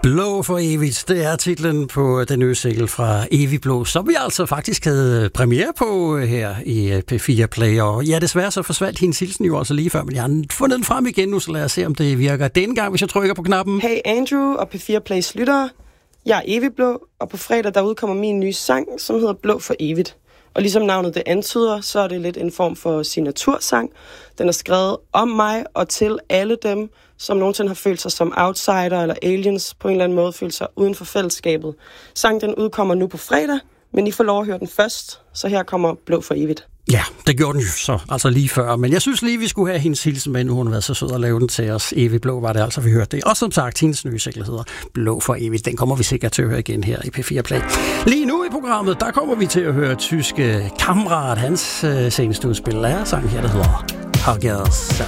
Blå for evigt, det er titlen på den nye single fra Evig Blå, som vi altså faktisk havde premiere på her i P4 Play. Og ja, desværre så forsvandt hendes hilsen jo også lige før, men jeg har fundet den frem igen nu, så lad os se, om det virker denne gang, hvis jeg trykker på knappen. Hey Andrew og P4 Plays lyttere, jeg er Evig Blå, og på fredag der udkommer min nye sang, som hedder Blå for evigt. Og ligesom navnet det antyder, så er det lidt en form for signatursang. Den er skrevet om mig og til alle dem, som nogensinde har følt sig som outsider eller aliens, på en eller anden måde følt sig uden for fællesskabet. Sangen den udkommer nu på fredag, men I får lov at høre den først, så her kommer Blå for evigt. Ja, det gjorde den jo så, altså lige før. Men jeg synes lige, vi skulle have hendes hilsen med, nu hun har været så sød at lave den til os. Evig Blå var det altså, vi hørte det. Og som sagt, hendes nye single hedder Blå for evigt. Den kommer vi sikkert til at høre igen her i P4 Play. Lige nu i programmet, der kommer vi til at høre tyske Kammerat. Hans seneste udspil er sang her, der hedder Huggers.